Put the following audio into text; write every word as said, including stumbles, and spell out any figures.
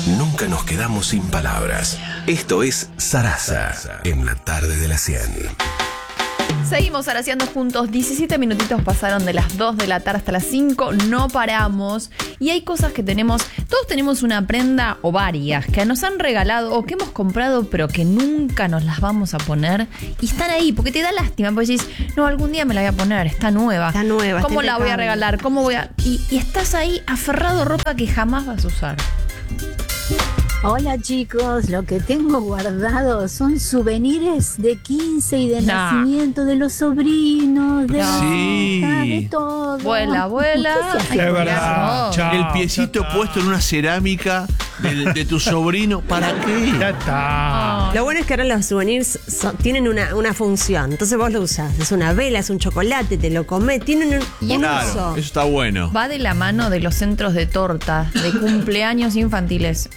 nunca nos quedamos sin palabras. Esto es Sarasa, en la tarde de la cien. Seguimos araciando juntos, diecisiete minutitos pasaron de las dos de la tarde hasta las cinco, no paramos. Y hay cosas que tenemos, todos tenemos una prenda o varias que nos han regalado o que hemos comprado pero que nunca nos las vamos a poner. Y están ahí, porque te da lástima, porque decís, no, algún día me la voy a poner, está nueva. Está nueva. ¿Cómo está la voy a regalar? ¿Cómo voy a...? Y, y estás ahí aferrado a ropa que jamás vas a usar. Hola chicos, lo que tengo guardado son souvenirs de quince y de No. nacimiento de los sobrinos, de, No. Sí. la- de todo. Vuela, vuela. ¿Qué se hace Ay, con verdad. eso? El piecito puesto en una cerámica de, de tu sobrino. ¿Para qué? Ya está. Lo bueno es que ahora los souvenirs son- tienen una, una función. Entonces vos lo usás. Es una vela, es un chocolate, te lo comés. Tienen un, Y un Claro, uso. eso está bueno. Va de la mano de los centros de torta, de cumpleaños infantiles.